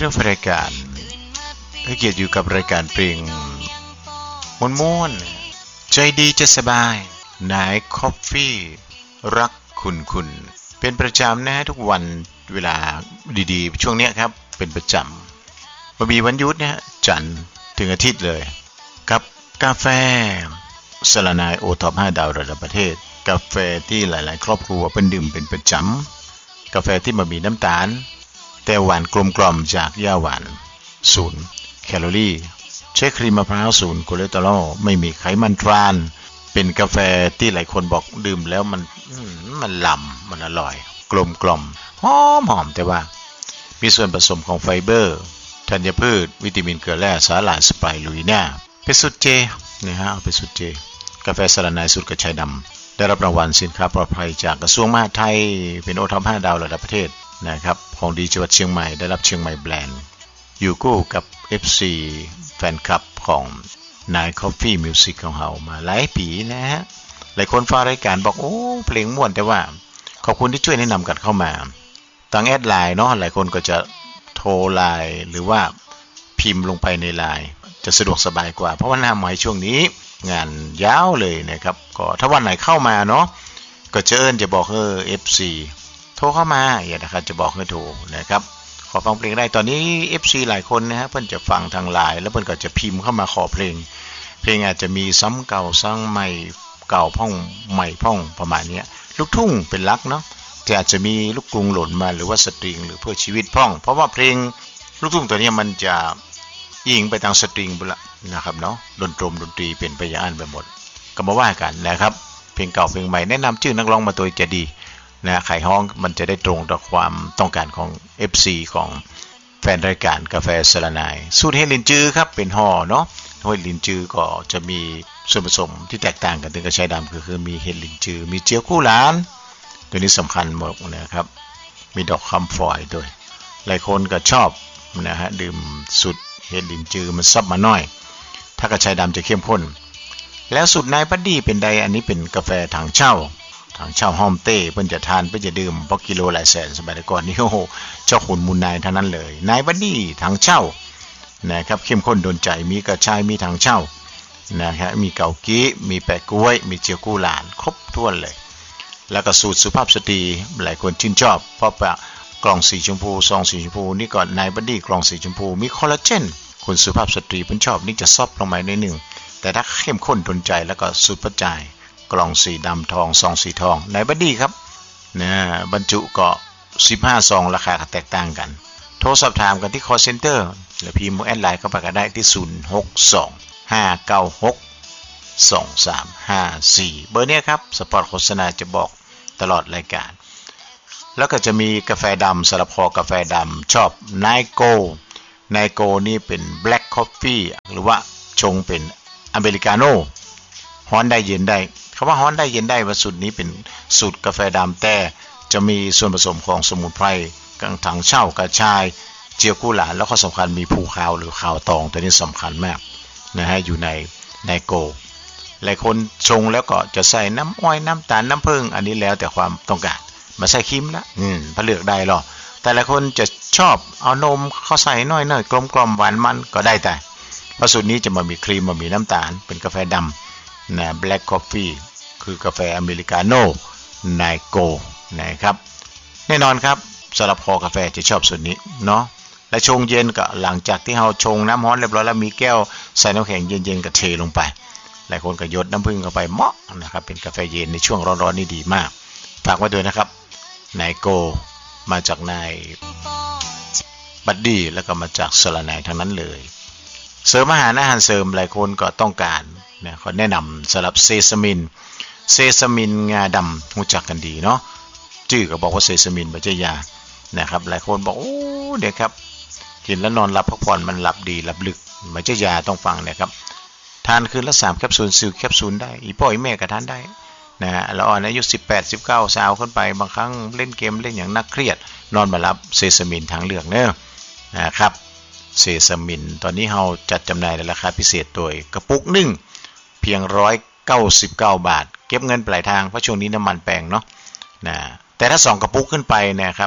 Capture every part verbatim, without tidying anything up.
พี่น้องรายการให้เกียรติอยู่กับรายการเพลงม่วนๆใจดีจะสบายนายคอฟฟี่รักคุณคุณเป็นประจำนะทุกวันเวลาดีๆช่วงนี้ครับเป็นประจำมามีวันหยุดนะจันทร์ถึงอาทิตย์เลยกับกาแฟสลานายโอท็อปห้าดาวระดับประเทศกาแฟที่หลายๆครอบครัวเป็นดื่มเป็นประจำกาแฟที่ไม่มีน้ำตาลแต่หวานกลมกล่อมจากหญ้าหวานศูนย์แคลอรี่ใช้ครีมมะพร้าวศูนย์คอเลสเตอรอลไม่มีไขมันทรานเป็นกาแฟที่หลายคนบอกดื่มแล้วมันมันล้ำมันอร่อยกลมกล่อมหอมหอมแต่ว่ามีส่วนผสมของไฟเบอร์ธัญพืชวิตามินเกลือแร่สาหร่ายสไปรูลิน่าเป็นสูตรเจนี่ฮะเอาเป็นสูตรเจกาแฟสลานายสูตรกระชายดำได้รับรางวัลสินค้าปลอดภัยจากกระทรวงมหาดไทยเป็นโอท็อปห้าดาวระดับประเทศนะครับของดีจังหวัดเชียงใหม่ได้รับเชียงใหม่แบรนด์อยู่คู่กับ เอฟ ซี แฟนคลับของนาย Coffee Music ของเรามาหลายปีนะฮะหลายคนฟังรายการบอกโอ้เพลงม่วนแต่ว่าขอบคุณที่ช่วยแนะนำกันเข้ามาทางแอดไลน์เนาะหลายคนก็จะโทรไลน์หรือว่าพิมพ์ลงไปในไลน์จะสะดวกสบายกว่าเพราะว่าหน้าใหม่ช่วงนี้งานยาวเลยนะครับก็ถ้าวันไหนเข้ามาเนาะก็จะเอิ้นจะบอกเออ เอฟ ซี โทรเข้ามาอย่านะครับจะบอกให้โทรนะครับขอฟังเพลงได้ตอนนี้ เอฟ ซี หลายคนนะฮะเพิ่นจะฟังทางไลน์แล้วเพิ่นก็จะพิมพ์เข้ามาขอเพลงเพลงอาจจะมีซ้ำเก่าซ้ำใหม่เก่าพ่องใหม่พ่องประมาณนี้ลูกทุ่งเป็นหลักเนาะแต่อาจจะมีลูกกรุงหล่นมาหรือว่าสตริงหรือเพื่อชีวิตพ่องเพราะว่าเพลงลูกทุ่งตัวนี้มันจะยิงไปทางสตริงบุละนะครับเนาะดนตรีดนตรีเป็นไปอย่างนั้นไปหมดก็มาว่ากันนะครับเพลงเก่าเพลงใหม่แนะนำชื่อนักร้องมาตัวจะดีนะไขห้องมันจะได้ตรงต่อความต้องการของ เอฟ ซี ของแฟนรายการกาแฟสลานายสูตรเฮลินจือครับเป็นห่อเนาะเฮลินจือก็จะมีส่วนผสมที่แตกต่างกันถึงกระชายดำคือคือมีเฮลินจือมีเจียวกู้หลานตัวนี้สำคัญหมดนะครับมีดอกคำฝอยด้วยหลายคนก็ชอบนะฮะดื่มสูตรเฮลินจือมันซับมาหน่อยถ้ากระชายดำจะเข้มข้นแล้วสูตรนายบัดดี้เป็นใดอันนี้เป็นกาแฟถังเช่าถังเช่าห้อมเต้เพิ่นจะทานเพิ่นจะดื่มเพราะกิโลหลายแสนสมัยก่อนนี่โอ้โหเจ้าขุนมูลนายทั้งนั้นเลยนายบัดดี้ถังเช่านะครับเข้มข้นโดนใจมีกระชายมีถังเช่านะครับมีเกากี้มีแปะกล้วยมีเจียวกู้หลานครบถ้วนเลยแล้วก็สูตรสุภาพสตรีหลายคนชื่นชอบเพราะว่ากล่องสีชมพูซองสีชมพูนี่ก่อนนายบัดดี้กล่องสีชมพูมีคอลลาเจนคนสุภาพสตรีเพิ่นชอบนี่จะซอฟลงมาหน่อยนึงแต่ถ้าเข้มข้นโดนใจแล้วก็สูตรประจายกล่องสีดำทองซองสีทองนายบัดดี้ครับนะบรรจุก็สิบห้าซองราคาแตกต่างกันโทรสอบถามกันที่ call center หรือพิมพ์แอดไลน์เข้าไปก็ได้ที่ศูนย์ หก สอง ห้า เก้า หก สอง สาม ห้า สี่เบอร์เนี้ยครับสปอตโฆษณาจะบอกตลอดรายการแล้วก็จะมีกาแฟดำสลับคอกาแฟดำชอบไนโกไนโกนี่เป็น black coffee หรือว่าชงเป็นอเมริกาโน่ฮ้อนได้เย็นได้คำว่าฮ้อนได้เย็นได้ว่าสูตรนี้เป็นสูตรกาแฟดำแต่จะมีส่วนผสมของสมุนไพรกังถังเช่ากระชายเจียวกู้หลานแล้วก็สำคัญมีภูคาวหรือขาวตองตัวนี้สำคัญมากนะฮะอยู่ในไนโกหลายคนชงแล้วก็จะใส่น้ำอ้อยน้ำตาลน้ำผึ้งอันนี้แล้วแต่ความต้องการมาใส่ครีมละอืมพอเลือกได้หรอแต่หลายคนจะชอบเอานมเข้าใส่น้อยๆกลมๆหวานมันก็ได้แต่เพราะสูตรนี้จะมามีครีมมามีน้ำตาลเป็นกาแฟดำนะ black coffee คือกาแฟอเมริกาโน่ไนโกนะครับแน่นอนครับสำหรับคอกาแฟจะชอบสูตรนี้เนาะและชงเย็นก็หลังจากที่เราชงน้ำร้อนเรียบร้อยแล้วมีแก้วใส่น้ำแข็งเย็นๆก็เทลงไปหลายคนก็หยดน้ำผึ้งเข้าไปเหมาะนะครับเป็นกาแฟเย็นในช่วงร้อนๆนี่ดีมากฝากไว้ด้วยนะครับไนโกมาจากนายบัดดี้แล้วก็มาจากสลานายทั้งนั้นเลยเสริมอาหารอาหารเสริมหลายคนก็ต้องการนะเขาแนะนำสำหรับเซซามินเซซามินงาดำรู้จักกันดีเนาะชื่อก็บอกว่าเซซามินปัจจัยยานะครับหลายคนบอกโอ้เด็กครับกินแล้วนอนหลับพักผ่อนมันหลับดีหลับลึกปัจจัยยาต้องฟังนะครับทานคืนละสามแคปซูลสิบแคปซูลได้อีพ่ออีแม่ก็ทานได้นะฮะแล้วอ่อนอายุสิบแปด สิบเก้าสาวขึ้นไปบางครั้งเล่นเกมเล่นอย่างนักเครียดนอนมาหลับเซซามินทางเลือกเนอะนะครับเซซามินตอนนี้เราจัดจำหน่ายในราคาพิเศษโดยกระปุกหนึ่งเพียงหนึ่งร้อยเก้าสิบเก้าบาทเก็บเงินปลายทางเพราะช่วงนี้น้ำมันแพงเนาะนะแต่ถ้าสองกระปุกขึ้นไปนะครับ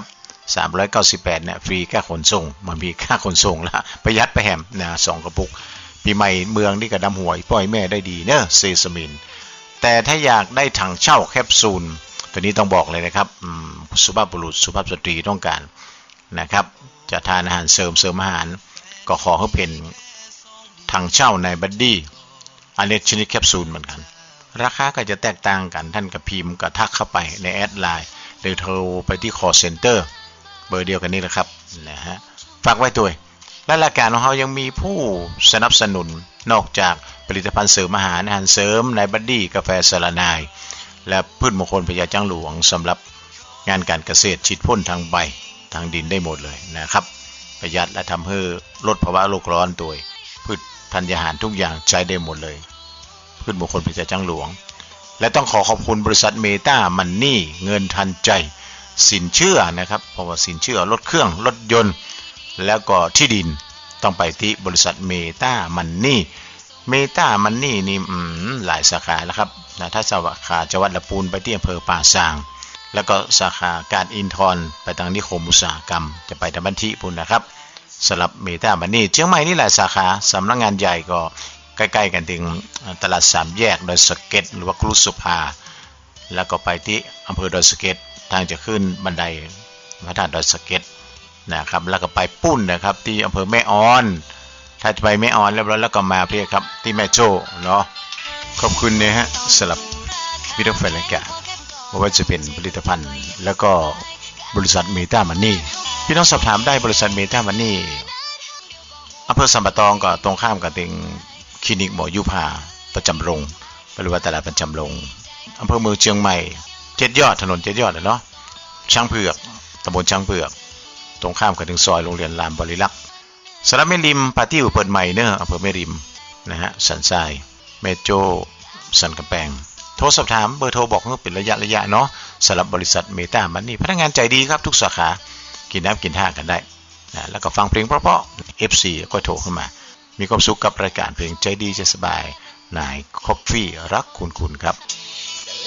สามร้อยเก้าสิบแปดเนี่ยฟรีค่าขนส่งมันมีค่าขนส่งละประหยัดไปแหมนะสองกระปุกปีใหม่เมืองนี่ก็ดำหัวปล่อยแม่ได้ดีเนอะเซซามินแต่ถ้าอยากได้ถังเช่าแคปซูลตัวนี้ต้องบอกเลยนะครับสุภาพบุรุษสุภาพสตรีต้องการนะครับจะทานอาหารเสริมเสริมอาหารก็ขอให้เป็นถังเช่าในบัดดี้อันนี้ชนิดแคปซูลเหมือนกันราคาก็จะแตกต่างกันท่านกับพิมพ์ก็ทักเข้าไปในแอดไลน์หรือโทรไปที่ call center เบอร์เดียวกันนี่แหละครับนะฮะฝากไว้ด้วยและรายการของเรายังมีผู้สนับสนุนนอกจากผลิตภัณฑ์เสริมอาหารอาหารเสริมในบัดดี้กาแฟสลานายและพืชมงคลพญาจังหลวงสำหรับงานการเกษตรฉีดพ่นทางใบทางดินได้หมดเลยนะครับประหยัดและทำให้ลดภาวะโลกร้อนโดยพืชธัญญาหารทุกอย่างใช้ได้หมดเลยพืชมงคลพญาจังหลวงและต้องขอขอบคุณบริษัทเมตามันนี่เงินทันใจสินเชื่อนะครับเพราะว่าสินเชื่อรถเครื่องรถยนต์แล้วก็ที่ดินต้องไปที่บริษัทเมตามันนี่เมตามันนี่นี่หลายสาขาแล้วครับนะถ้าสาขาจังหวัดลำพูนไปที่อำเภอป่าซางแล้วก็สาขาการอินทรไปทางนิคมอุตสาหกรรมจะไปทางบันทิพุ่นนะครับสำหรับเมตามันนี่เชียงใหม่นี่หลายสาขาสำนักงานใหญ่ก็ใกล้ๆกันถึงตลาดสามแยกดอยสะเก็ดหรือว่าครุสุภาแล้วก็ไปที่อำเภอดอยสะเก็ดทางจะขึ้นบันไดพระธาตุดอยสะเก็ดนะครับแล้วก็ไปปุ้นนะครับที่อำเภอแม่ออนถ้าจะไปแม่ออนแล้วแล้วก็มาเพียครับที่แม่โจ้เนาะขอบคุณนะฮะสำหรับวิดีโอแฟนรายการว่าจะเป็นผลิตภัณฑ์แล้วก็บริษัทเมตามันนี่พี่น้องสอบถามได้บริษัทเมตามันนี่อำเภอสัมปะตองก็ตรงข้ามกับติงคลินิกหมอยุพาประจำโรงหรือว่าตลาดประจำโรงอำเภอเมืองเชียงใหม่เจ็ดยอดถนนเจ็ดยอดเนาะช้างเผือกตำบลช้างเผือกตรงข้ามกับถึงซอยโรงเรียนลานบริลักษ์สระแม่ริมปาติ้วเปิดใหม่เนอะอำเภอแม่ริมนะฮะสันทรายแม่โจ้สันกำแพงโทรสอบถามเบอร์โทรบอกเพื่อเป็นระยะระยะเนาะสำหรับบริษัทเมตามันนี่พนักงานใจดีครับทุกสาขากินน้ำกินท่ากันได้นะแล้วก็ฟังเพลงเพราะๆ เอฟ ซี ก็โทรเข้ามามีความสุขกับรายการเพลงใจดีจะสบายนายคอฟฟี่รักคุณคุณครับ